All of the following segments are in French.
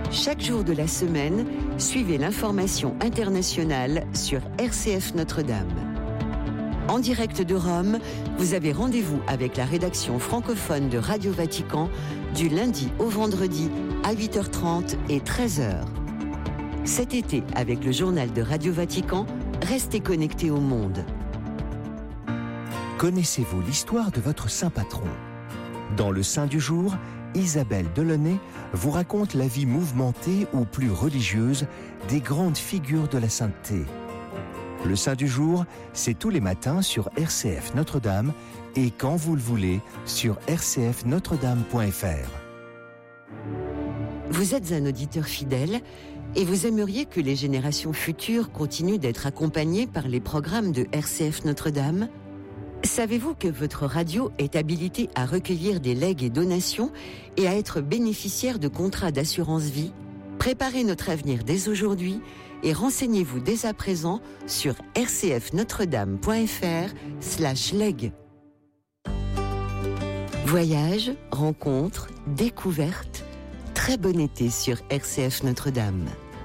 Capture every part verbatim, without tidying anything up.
Chaque jour de la semaine, suivez l'information internationale sur R C F Notre-Dame. En direct de Rome, vous avez rendez-vous avec la rédaction francophone de Radio Vatican du lundi au vendredi à huit heures trente et treize heures. Cet été, avec le journal de Radio Vatican, restez connectés au monde. Connaissez-vous l'histoire de votre saint patron ? Dans le Saint du jour, Isabelle Delaunay vous raconte la vie mouvementée ou plus religieuse des grandes figures de la sainteté. Le Saint du jour, c'est tous les matins sur R C F Notre-Dame et quand vous le voulez sur r c f notre dame point f r. Vous êtes un auditeur fidèle et vous aimeriez que les générations futures continuent d'être accompagnées par les programmes de R C F Notre-Dame ? Savez-vous que votre radio est habilitée à recueillir des legs et donations et à être bénéficiaire de contrats d'assurance vie ? Préparez notre avenir dès aujourd'hui et renseignez-vous dès à présent sur r c f notre dame point f r slash leg. Voyages, rencontres, découvertes, très bon été sur R C F Notre-Dame.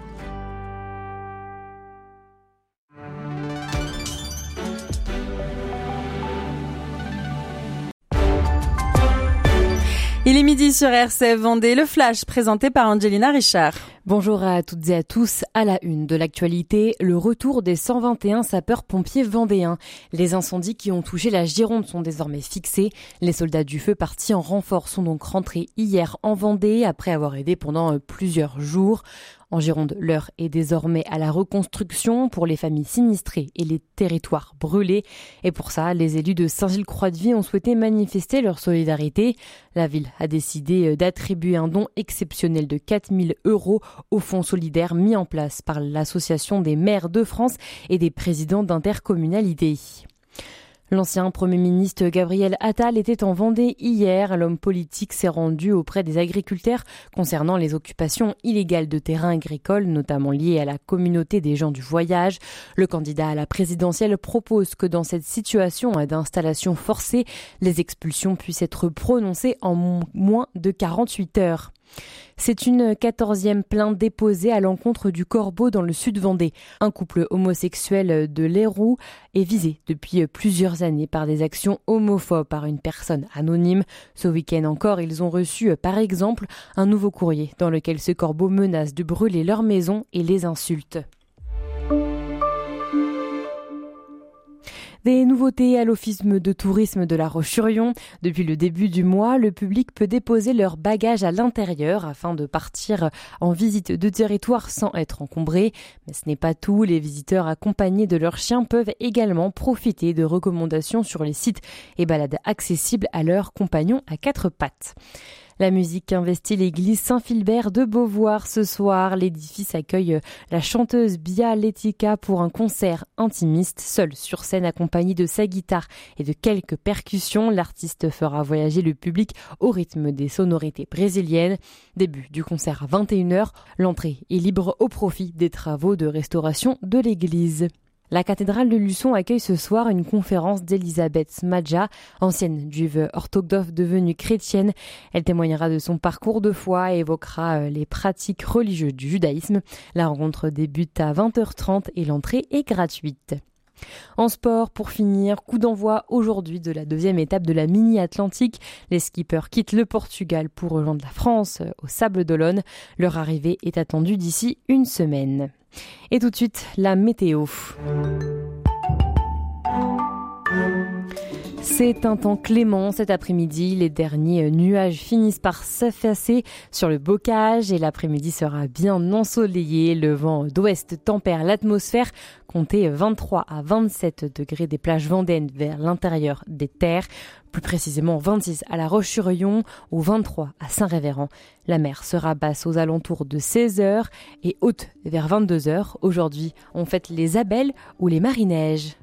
Il est midi sur R C F Vendée, le flash présenté par Angelina Richard. Bonjour à toutes et à tous. À la une de l'actualité, le retour des cent vingt et un sapeurs-pompiers vendéens. Les incendies qui ont touché la Gironde sont désormais fixés. Les soldats du feu partis en renfort sont donc rentrés hier en Vendée après avoir aidé pendant plusieurs jours. En Gironde, l'heure est désormais à la reconstruction pour les familles sinistrées et les territoires brûlés. Et pour ça, les élus de Saint-Gilles-Croix-de-Vie ont souhaité manifester leur solidarité. La ville a décidé d'attribuer un don exceptionnel de quatre mille euros au fonds solidaire mis en place par l'Association des maires de France et des présidents d'intercommunalités. L'ancien Premier ministre Gabriel Attal était en Vendée hier. L'homme politique s'est rendu auprès des agriculteurs concernant les occupations illégales de terrains agricoles, notamment liées à la communauté des gens du voyage. Le candidat à la présidentielle propose que dans cette situation d'installation forcée, les expulsions puissent être prononcées en moins de quarante-huit heures. C'est une quatorzième plainte déposée à l'encontre du Corbeau dans le sud Vendée. Un couple homosexuel de l'Héroux est visé depuis plusieurs années par des actions homophobes par une personne anonyme. Ce week-end encore, ils ont reçu par exemple un nouveau courrier dans lequel ce Corbeau menace de brûler leur maison et les insulte. Des nouveautés à l'Office de tourisme de La Roche-sur-Yon. Depuis le début du mois, le public peut déposer leurs bagages à l'intérieur afin de partir en visite de territoire sans être encombré. Mais ce n'est pas tout. Les visiteurs accompagnés de leurs chiens peuvent également profiter de recommandations sur les sites et balades accessibles à leurs compagnons à quatre pattes. La musique investit l'église Saint-Philbert de Beauvoir ce soir. L'édifice accueille la chanteuse Bia Letica pour un concert intimiste, seule sur scène accompagnée de sa guitare et de quelques percussions. L'artiste fera voyager le public au rythme des sonorités brésiliennes. Début du concert à vingt et une heures. L'entrée est libre au profit des travaux de restauration de l'église. La cathédrale de Luçon accueille ce soir une conférence d'Elisabeth Smadja, ancienne juive orthodoxe devenue chrétienne. Elle témoignera de son parcours de foi et évoquera les pratiques religieuses du judaïsme. La rencontre débute à vingt heures trente et l'entrée est gratuite. En sport, pour finir, coup d'envoi aujourd'hui de la deuxième étape de la Mini-Atlantique. Les skippers quittent le Portugal pour rejoindre la France au Sables d'Olonne. Leur arrivée est attendue d'ici une semaine. Et tout de suite, la météo. C'est un temps clément cet après-midi. Les derniers nuages finissent par s'effacer sur le bocage et l'après-midi sera bien ensoleillé. Le vent d'ouest tempère l'atmosphère. Comptez vingt-trois à vingt-sept degrés des plages vendéennes vers l'intérieur des terres. Plus précisément vingt-six à La Roche-sur-Yon ou vingt-trois à Saint-Révérend. La mer sera basse aux alentours de seize heures et haute vers vingt-deux heures. Aujourd'hui, on fête les Abelles ou les Marie-Neiges.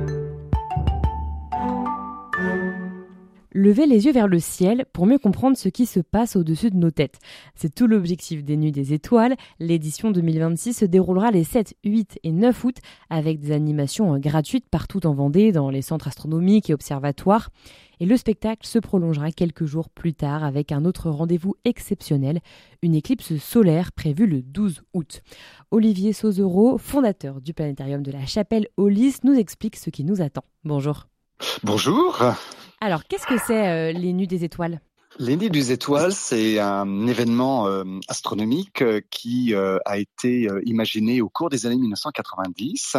Levez les yeux vers le ciel pour mieux comprendre ce qui se passe au-dessus de nos têtes. C'est tout l'objectif des Nuits des Étoiles. L'édition deux mille vingt-six se déroulera les sept, huit et neuf août avec des animations gratuites partout en Vendée, dans les centres astronomiques et observatoires. Et le spectacle se prolongera quelques jours plus tard avec un autre rendez-vous exceptionnel, une éclipse solaire prévue le douze août. Olivier Sauzereau, fondateur du planétarium de la Chapelle-aux-Lys, nous explique ce qui nous attend. Bonjour. Bonjour. Alors, qu'est-ce que c'est euh, les Nuits des Étoiles ? Les Nuits des Étoiles, c'est un événement euh, astronomique euh, qui euh, a été euh, imaginé au cours des années mille neuf cent quatre-vingt-dix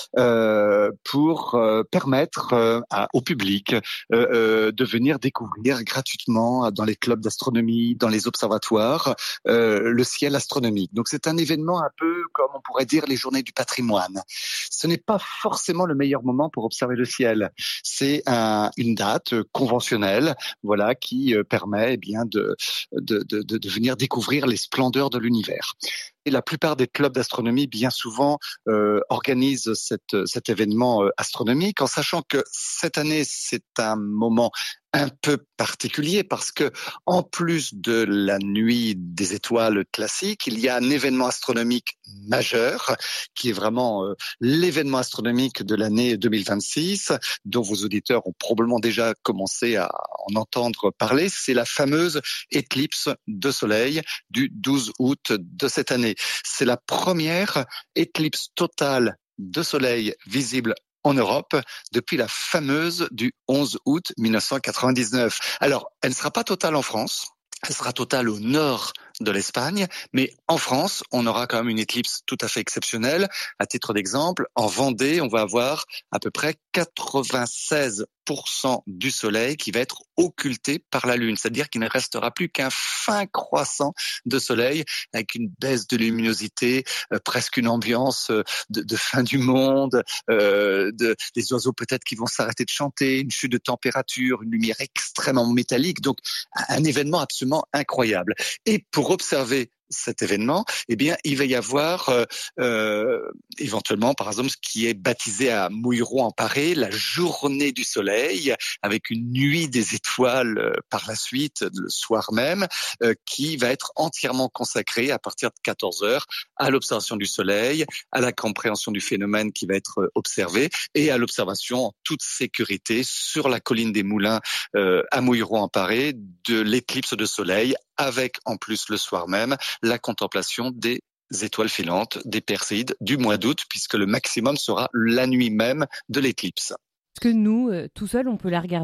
euh, pour euh, permettre euh, à, au public euh, euh, de venir découvrir gratuitement dans les clubs d'astronomie, dans les observatoires, euh, le ciel astronomique. Donc c'est un événement un peu comme on pourrait dire les Journées du patrimoine. Ce n'est pas forcément le meilleur moment pour observer le ciel. C'est un, une date conventionnelle, voilà, qui euh, permet eh bien de, de, de, de venir découvrir les splendeurs de l'univers. Et la plupart des clubs d'astronomie, bien souvent, euh, organisent cette, cet événement euh, astronomique, en sachant que cette année, c'est un moment un peu particulier parce que, en plus de la nuit des étoiles classique, il y a un événement astronomique majeur qui est vraiment euh, l'événement astronomique de l'année deux mille vingt-six, dont vos auditeurs ont probablement déjà commencé à en entendre parler. C'est la fameuse éclipse de soleil du douze août de cette année. C'est la première éclipse totale de soleil visible en Europe depuis la fameuse du onze août mille neuf cent quatre-vingt-dix-neuf. Alors, elle ne sera pas totale en France. Elle sera totale au nord de l'Espagne, mais en France, on aura quand même une éclipse tout à fait exceptionnelle. À titre d'exemple, en Vendée, on va avoir à peu près quatre-vingt-seize pour cent du soleil qui va être occulté par la Lune, c'est-à-dire qu'il ne restera plus qu'un fin croissant de soleil avec une baisse de luminosité, euh, presque une ambiance euh, de, de fin du monde, euh, de, des oiseaux peut-être qui vont s'arrêter de chanter, une chute de température, une lumière extrêmement métallique, donc un événement absolument incroyable. Et pour observer cet événement, eh bien, il va y avoir euh, euh, éventuellement, par exemple, ce qui est baptisé à Mouilleron-en-Paré, la journée du soleil, avec une nuit des étoiles euh, par la suite, le soir même, euh, qui va être entièrement consacrée à partir de quatorze heures à l'observation du soleil, à la compréhension du phénomène qui va être observé et à l'observation en toute sécurité sur la colline des Moulins euh, à Mouilleron-en-Paré de l'éclipse de soleil, avec en plus le soir même la contemplation des étoiles filantes, des Perséides du mois d'août, puisque le maximum sera la nuit même de l'éclipse. Est-ce que nous, euh, tout seuls, on peut la regarder ?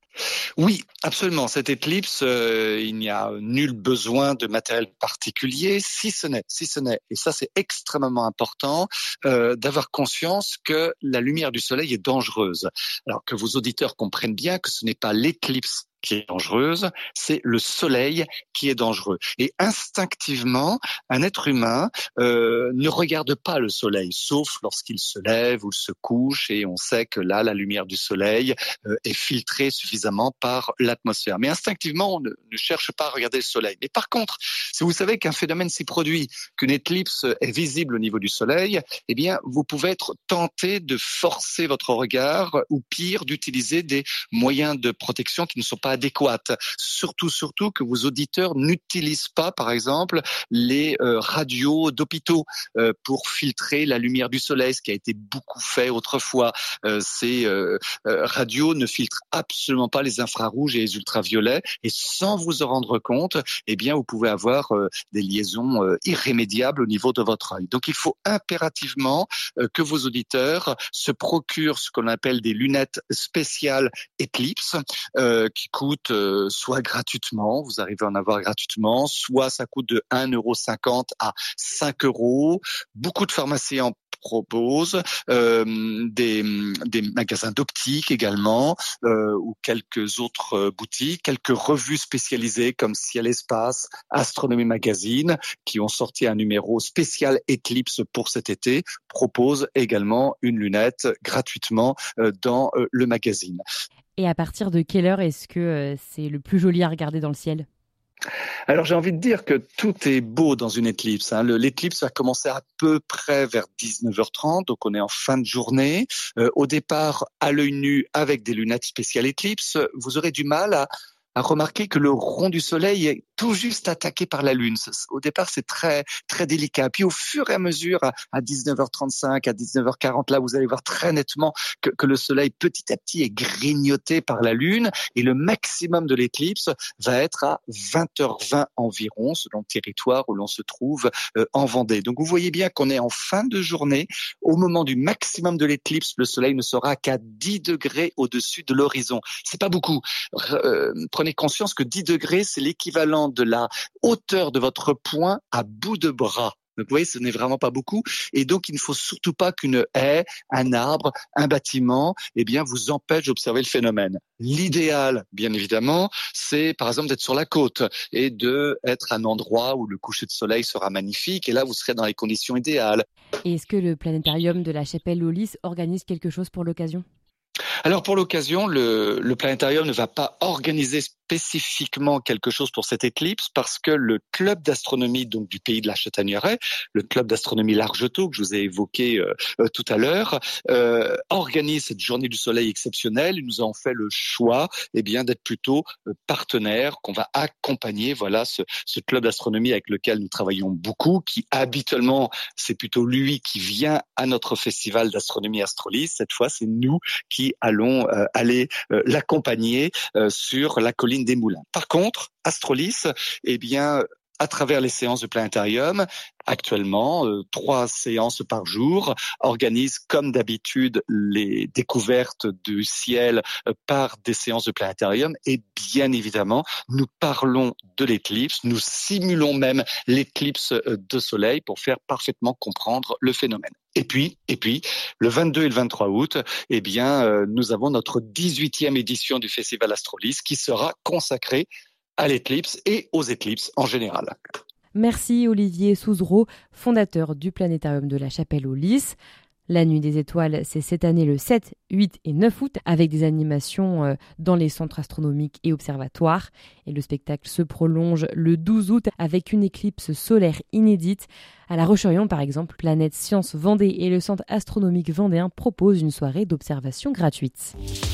Oui, absolument. Cette éclipse, euh, il n'y a nul besoin de matériel particulier, si ce n'est, si ce n'est, et ça c'est extrêmement important, euh, d'avoir conscience que la lumière du soleil est dangereuse. Alors que vos auditeurs comprennent bien que ce n'est pas l'éclipse qui est dangereuse, c'est le soleil qui est dangereux. Et instinctivement, un être humain euh, ne regarde pas le soleil, sauf lorsqu'il se lève ou se couche, et on sait que là, la lumière du soleil euh, est filtrée suffisamment par l'atmosphère. Mais instinctivement, on ne, ne cherche pas à regarder le soleil. Mais par contre, si vous savez qu'un phénomène s'y produit, qu'une éclipse est visible au niveau du soleil, eh bien, vous pouvez être tenté de forcer votre regard, ou pire, d'utiliser des moyens de protection qui ne sont pas adéquate. Surtout, surtout que vos auditeurs n'utilisent pas, par exemple, les euh, radios d'hôpitaux euh, pour filtrer la lumière du soleil, ce qui a été beaucoup fait autrefois. Euh, ces euh, euh, radios ne filtrent absolument pas les infrarouges et les ultraviolets, et sans vous en rendre compte, eh bien, vous pouvez avoir euh, des liaisons euh, irrémédiables au niveau de votre œil. Donc, il faut impérativement euh, que vos auditeurs se procurent ce qu'on appelle des lunettes spéciales Eclipse, euh, qui coûte euh, soit gratuitement, vous arrivez à en avoir gratuitement, soit ça coûte de un euro cinquante à cinq euros. Beaucoup de pharmacies en proposent, euh, des, des magasins d'optique également, euh, ou quelques autres euh, boutiques, quelques revues spécialisées comme Ciel Espace, Astronomie Magazine, qui ont sorti un numéro spécial Eclipse pour cet été, proposent également une lunette gratuitement euh, dans euh, le magazine. Et à partir de quelle heure est-ce que euh, c'est le plus joli à regarder dans le ciel ? Alors j'ai envie de dire que tout est beau dans une éclipse. Hein. Le, l'éclipse va commencer à peu près vers dix-neuf heures trente, donc on est en fin de journée. Euh, au départ, à l'œil nu, avec des lunettes spéciales éclipse, vous aurez du mal à à remarquer que le rond du soleil est tout juste attaqué par la lune. Au départ, c'est très très délicat. Puis au fur et à mesure, à dix-neuf heures trente-cinq, à dix-neuf heures quarante, là, vous allez voir très nettement que, que le soleil petit à petit est grignoté par la lune, et le maximum de l'éclipse va être à vingt heures vingt environ, selon le territoire où l'on se trouve euh, en Vendée. Donc vous voyez bien qu'on est en fin de journée. Au moment du maximum de l'éclipse, le soleil ne sera qu'à dix degrés au-dessus de l'horizon. C'est pas beaucoup. Euh, prenez conscience que dix degrés, c'est l'équivalent de la hauteur de votre poing à bout de bras. Donc vous voyez, ce n'est vraiment pas beaucoup, et donc il ne faut surtout pas qu'une haie, un arbre, un bâtiment, eh bien vous empêche d'observer le phénomène. L'idéal, bien évidemment, c'est par exemple d'être sur la côte et de être à un endroit où le coucher de soleil sera magnifique, et là vous serez dans les conditions idéales. Et est-ce que le planétarium de la Chapelle-aux-Lys organise quelque chose pour l'occasion ? Alors pour l'occasion, le, le planétarium ne va pas organiser spécifiquement quelque chose pour cette éclipse, parce que le club d'astronomie donc du pays de la Chataignerraie, le club d'astronomie Largetot que je vous ai évoqué euh, euh, tout à l'heure, euh, organise cette journée du soleil exceptionnelle. Ils nous ont fait le choix, eh bien, d'être plutôt euh, partenaires, qu'on va accompagner. Voilà ce, ce club d'astronomie avec lequel nous travaillons beaucoup, qui habituellement c'est plutôt lui qui vient à notre festival d'astronomie Astrolys. Cette fois, c'est nous qui allons euh, aller euh, l'accompagner euh, sur la colline des Moulins. Par contre, Astrolys, eh bien, à travers les séances de planétarium, actuellement, euh, trois séances par jour, organise comme d'habitude les découvertes du ciel euh, par des séances de planétarium, et bien évidemment, nous parlons de l'éclipse, nous simulons même l'éclipse de soleil pour faire parfaitement comprendre le phénomène. Et puis, et puis, le vingt-deux et le vingt-trois août, eh bien, euh, nous avons notre dix-huitième édition du Festival Astrolys qui sera consacrée à l'éclipse et aux éclipses en général. Merci Olivier Souzereau, fondateur du Planétarium de la Chapelle-aux-Lys. La Nuit des Étoiles, c'est cette année le sept, huit et neuf août, avec des animations dans les centres astronomiques et observatoires. Et le spectacle se prolonge le douze août avec une éclipse solaire inédite. À La Roche-sur-Yon, par exemple, Planète Science Vendée et le Centre astronomique vendéen proposent une soirée d'observation gratuite.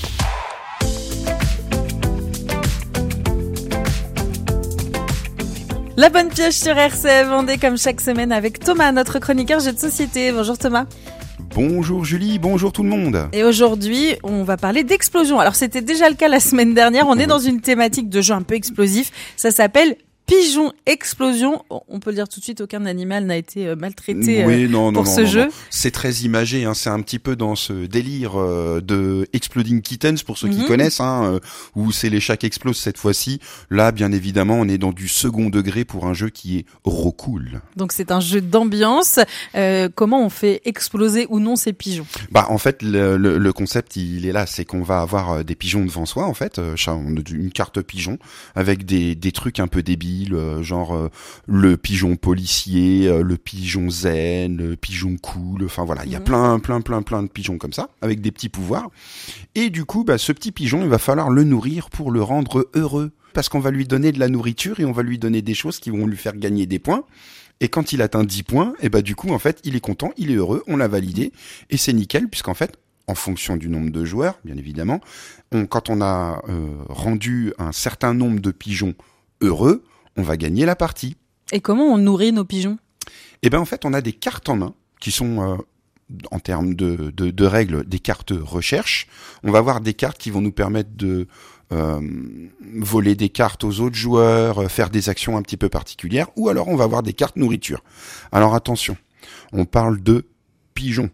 La bonne pioche sur R C F Vendée, comme chaque semaine, avec Thomas, notre chroniqueur jeu de société. Bonjour Thomas. Bonjour Julie, bonjour tout le monde. Et aujourd'hui, on va parler d'explosion. Alors c'était déjà le cas la semaine dernière, on est dans une thématique de jeu un peu explosif. Ça s'appelle Pigeon Explosion. On peut le dire tout de suite, aucun animal n'a été maltraité oui, non, pour non, ce non, jeu. Non. C'est très imagé, hein. C'est un petit peu dans ce délire euh, de Exploding Kittens pour ceux mm-hmm. qui connaissent, hein, euh, où c'est les chats qui explosent cette fois-ci. Là, bien évidemment, on est dans du second degré pour un jeu qui est recool. Donc c'est un jeu d'ambiance. Euh, comment on fait exploser ou non ces pigeons ? Bah en fait, le, le, le concept il est là, c'est qu'on va avoir des pigeons devant soi. En fait, on a une carte pigeon avec des des trucs un peu débiles. Genre euh, le pigeon policier, euh, le pigeon zen, le pigeon cool, enfin voilà, il y a plein plein plein plein de pigeons comme ça, avec des petits pouvoirs. Et du coup, bah, ce petit pigeon, il va falloir le nourrir pour le rendre heureux, parce qu'on va lui donner de la nourriture et on va lui donner des choses qui vont lui faire gagner des points. Et quand il atteint dix points, et bah du coup, en fait, il est content, il est heureux, on l'a validé, et c'est nickel, puisqu'en fait, en fonction du nombre de joueurs, bien évidemment, on, quand on a euh, rendu un certain nombre de pigeons heureux, on va gagner la partie. Et comment on nourrit nos pigeons ? Eh ben en fait, on a des cartes en main qui sont, euh, en termes de, de, de règles, des cartes recherche. On va avoir des cartes qui vont nous permettre de euh, voler des cartes aux autres joueurs, faire des actions un petit peu particulières, ou alors on va avoir des cartes nourriture. Alors attention, on parle de pigeons.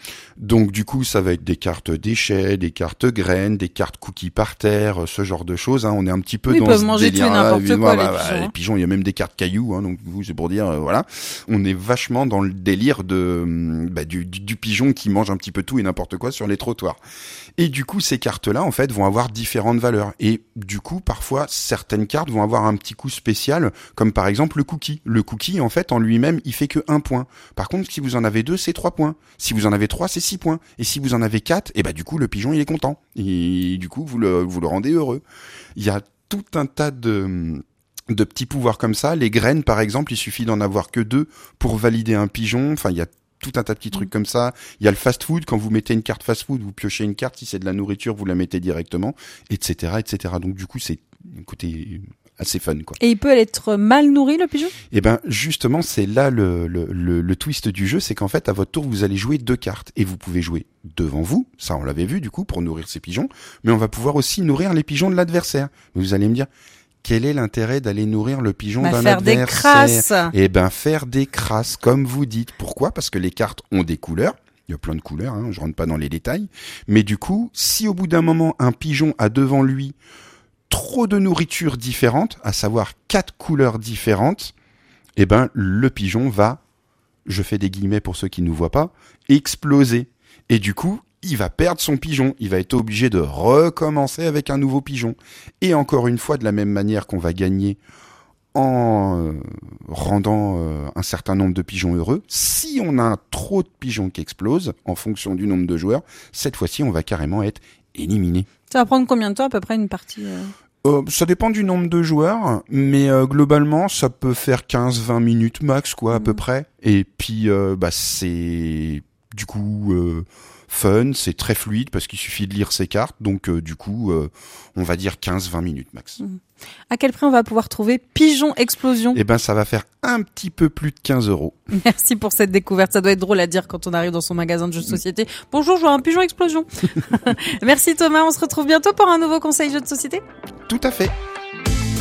Donc du coup, ça va être des cartes déchets, des cartes graines, des cartes cookies par terre, ce genre de choses. Hein. On est un petit peu oui, dans ils peuvent ce manger délire. Tout et n'importe ah, quoi, bah, les, bah, pigeons, les hein. pigeons, il y a même des cartes cailloux. Hein, donc vous, c'est pour dire, euh, voilà, on est vachement dans le délire de bah, du, du, du pigeon qui mange un petit peu tout et n'importe quoi sur les trottoirs. Et du coup, ces cartes-là, en fait, vont avoir différentes valeurs. Et du coup, parfois, certaines cartes vont avoir un petit coup spécial, comme par exemple le cookie. Le cookie, en fait, en lui-même, il fait que un point. Par contre, si vous en avez deux, c'est trois points. Si vous en avez trois, c'est six points. Et si vous en avez quatre, et bah du coup, le pigeon, il est content. Et du coup, vous le, vous le rendez heureux. Il y a tout un tas de... de petits pouvoirs comme ça. Les graines, par exemple, il suffit d'en avoir que deux pour valider un pigeon. Enfin, il y a tout un tas de petits trucs comme ça. Il y a le fast-food. Quand vous mettez une carte fast-food, vous piochez une carte. Si c'est de la nourriture, vous la mettez directement, et cetera, et cetera. Donc du coup, c'est un côté assez fun, quoi. Et il peut être mal nourri, le pigeon ? Eh ben, justement, c'est là le, le, le, le twist du jeu, c'est qu'en fait, à votre tour, vous allez jouer deux cartes. Et vous pouvez jouer devant vous, ça on l'avait vu du coup, pour nourrir ces pigeons, mais on va pouvoir aussi nourrir les pigeons de l'adversaire. Vous allez me dire, quel est l'intérêt d'aller nourrir le pigeon bah, d'un faire adversaire ? Des crasses. Eh ben, faire des crasses, comme vous dites. Pourquoi ? Parce que les cartes ont des couleurs. Il y a plein de couleurs, hein, je rentre pas dans les détails. Mais du coup, si au bout d'un moment, un pigeon a devant lui trop de nourriture différente, à savoir quatre couleurs différentes, eh ben, le pigeon va, je fais des guillemets pour ceux qui ne nous voient pas, exploser. Et du coup, il va perdre son pigeon. Il va être obligé de recommencer avec un nouveau pigeon. Et encore une fois, de la même manière qu'on va gagner en euh, rendant euh, un certain nombre de pigeons heureux, si on a trop de pigeons qui explosent, en fonction du nombre de joueurs, cette fois-ci, on va carrément être éliminé. Ça va prendre combien de temps à peu près une partie euh... Euh, ça dépend du nombre de joueurs, mais euh, globalement, ça peut faire quinze vingt minutes max, quoi, à mmh. peu près. Et puis, euh, bah, c'est du coup euh, fun, c'est très fluide parce qu'il suffit de lire ses cartes. Donc, euh, du coup, euh, on va dire quinze vingt minutes max. Mmh. À quel prix on va pouvoir trouver Pigeon Explosion ? Eh ben, ça va faire un petit peu plus de quinze euros. Merci pour cette découverte. Ça doit être drôle à dire quand on arrive dans son magasin de jeux de société. Bonjour, je vois un Pigeon Explosion. Merci Thomas. On se retrouve bientôt pour un nouveau conseil jeux de société. Tout à fait.